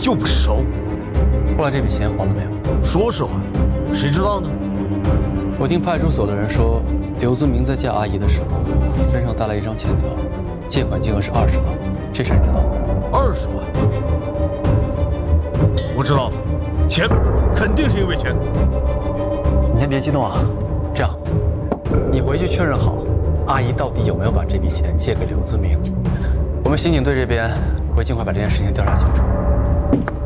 就不熟。 后来这笔钱还了没有？ 说是还，谁知道呢？ 我听派出所的人说，刘宗明在见阿姨的时候，身上带了一张欠条，借款金额是20万，这事你知道吗 ？20万，我知道了，钱，肯定是因为钱。 你先别激动啊，这样，你回去确认好，阿姨到底有没有把这笔钱借给刘宗明？我们刑警队这边会尽快把这件事情调查清楚。